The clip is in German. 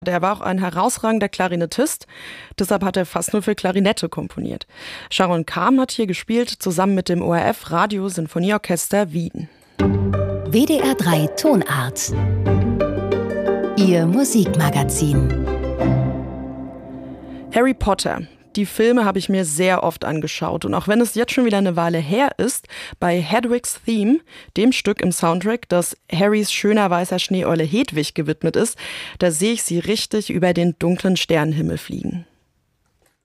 Der war auch ein herausragender Klarinettist, deshalb hat er fast nur für Klarinette komponiert. Sharon Kam hat hier gespielt, zusammen mit dem ORF Radio-Sinfonieorchester Wien. WDR 3 Tonart. Ihr Musikmagazin. Harry Potter. Die Filme habe ich mir sehr oft angeschaut und auch wenn es jetzt schon wieder eine Weile her ist, bei Hedwig's Theme, dem Stück im Soundtrack, das Harrys schöner weißer Schneeeule Hedwig gewidmet ist, da sehe ich sie richtig über den dunklen Sternenhimmel fliegen.